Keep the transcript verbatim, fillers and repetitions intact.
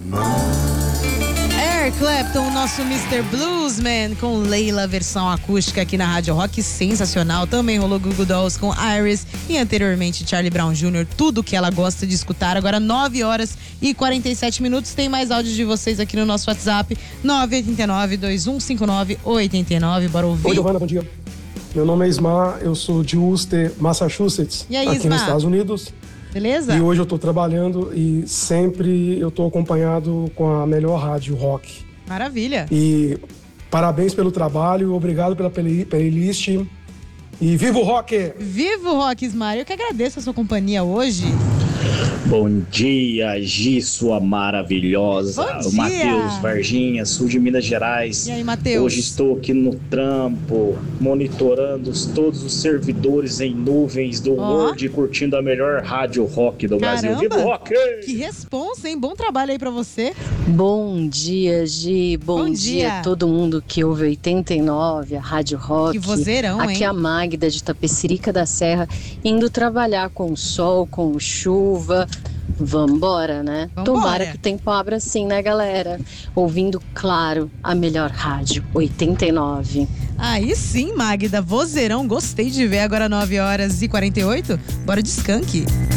Eric Clapton, nosso mister Bluesman, com Leila, versão acústica aqui na Rádio Rock, sensacional. Também rolou Google Dolls com Iris e anteriormente Charlie Brown júnior, tudo que ela gosta de escutar. Agora nove horas e quarenta e sete minutos, tem mais áudio de vocês aqui no nosso WhatsApp, nove oito nove, dois um cinco nove, oito nove. Bora ouvir? Oi, Giovana, bom dia. Meu nome é Ismar, eu sou de Worcester, Massachusetts, e aí, aqui Ismar? nos Estados Unidos. Beleza? E hoje eu tô trabalhando e sempre eu tô acompanhado com a melhor rádio rock. Maravilha. E parabéns pelo trabalho, obrigado pela play- playlist. E viva o rock! Viva o Rock, Ismar. Eu que agradeço a sua companhia hoje. Bom dia, Gi, sua maravilhosa. Bom dia. O Matheus, Varginha, sul de Minas Gerais. E aí, Matheus? Hoje estou aqui no trampo, monitorando os- todos os servidores em nuvens do Ó. Word, curtindo a melhor rádio rock do Brasil. Caramba. Viva o rock! Que responsa, hein? Bom trabalho aí pra você. Bom dia, Gi. Bom, Bom dia. dia. a todo mundo que ouve oitenta e nove, a Rádio Rock. Que vozeirão, Aqui hein? é a Magda de Tapecerica da Serra, indo trabalhar com sol, com chuva. Vambora, né? Vambora. Tomara que o tempo abra assim, né, galera? Ouvindo, claro, a melhor rádio, oitenta e nove. Aí sim, Magda, vozeirão, gostei de ver. Agora nove horas e quarenta e oito. Bora de skunk.